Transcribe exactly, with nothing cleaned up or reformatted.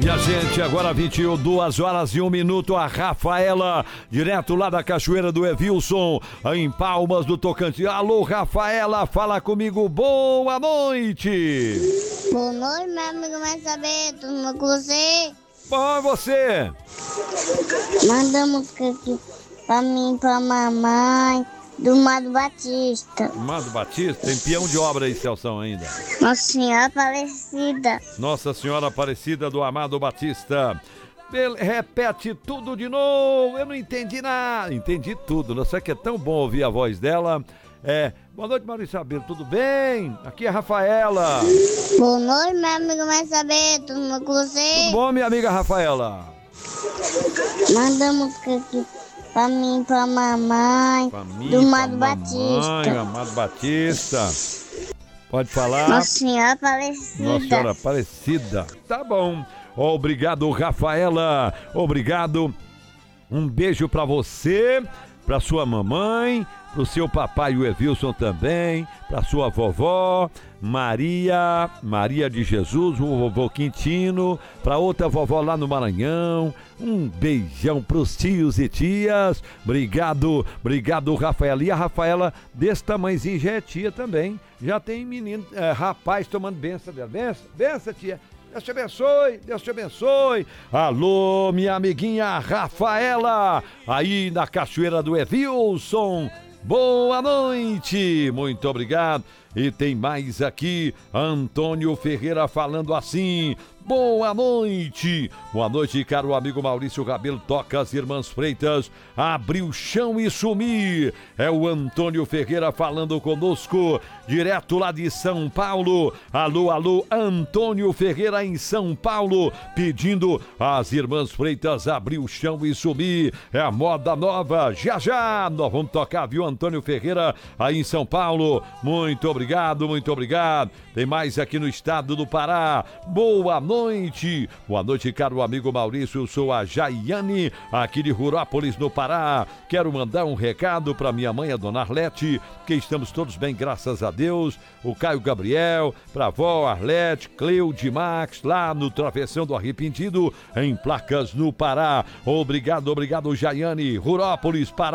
Minha gente, agora vinte e duas horas e um minuto, a Rafaela, direto lá da Cachoeira do Evilson, em Palmas do Tocantins. Alô, Rafaela, fala comigo, boa noite. Boa noite, meu amigo, vai saber, tudo bem com você? Bom, e você? Manda música aqui pra mim, pra mamãe, do Mado Batista. Mado Batista, tem peão de obra aí, Celção, ainda. Nossa Senhora Aparecida. Nossa Senhora Aparecida do Amado Batista. Ele repete tudo de novo, eu não entendi nada. Entendi tudo, não sei que é tão bom ouvir a voz dela. É, boa noite, Maurício Abel, tudo bem? Aqui é a Rafaela. Boa noite, meu amigo, vai saber, tudo bem com você? Tudo bom, minha amiga Rafaela? Manda música aqui pra mim, pra mamãe, Pra mim, do pra Mado mamãe, Batista. Amado Batista. Pode falar. Nossa Senhora Aparecida. Nossa Senhora Aparecida. Tá bom. Obrigado, Rafaela. Obrigado. Um beijo pra você, pra sua mamãe, pro seu papai, o Evilson também, pra sua vovó, Maria, Maria de Jesus, o vovô Quintino, pra outra vovó lá no Maranhão. Um beijão pros tios e tias. Obrigado, obrigado, Rafaela. E a Rafaela, desse tamanhozinho, já é tia também. Já tem menino, é, rapaz tomando benção dela. Benção, benção, tia. Deus te abençoe, Deus te abençoe. Alô, minha amiguinha Rafaela, aí na Cachoeira do Evilson. Boa noite, muito obrigado. E tem mais aqui, Antônio Ferreira falando assim. Boa noite. Boa noite, caro amigo Maurício Rabelo, toca as Irmãs Freitas, abre o chão e sumir. É o Antônio Ferreira falando conosco, direto lá de São Paulo. Alô, alô, Antônio Ferreira em São Paulo, pedindo as Irmãs Freitas, abrir o chão e sumir. É a moda nova, já já nós vamos tocar, viu, Antônio Ferreira aí em São Paulo. Muito obrigado, muito obrigado. Tem mais aqui no estado do Pará. Boa noite. Noite. Boa noite, caro amigo Maurício. Eu sou a Jaiane, aqui de Rurópolis, no Pará. Quero mandar um recado para minha mãe, a dona Arlete, que estamos todos bem, graças a Deus. O Caio Gabriel, para a avó Arlete, Cleude Max, lá no Travessão do Arrependido, em Placas, no Pará. Obrigado, obrigado, Jaiane. Rurópolis, Pará.